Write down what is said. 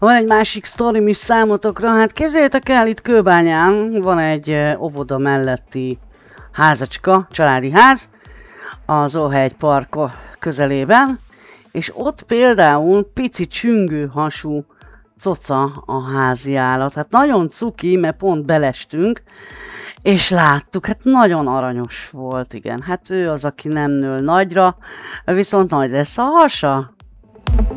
Van egy másik sztorim is számotokra, hát képzeljétek el, itt Kőbányán van egy óvoda melletti házacska, családi ház, az Óhegy Park közelében, és ott például pici csüngő hasú coca a házi állat. Hát nagyon cuki, mert pont belestünk, és láttuk, hát nagyon aranyos volt, igen. Hát ő az, aki nem nől nagyra, viszont nagy lesz a hasa.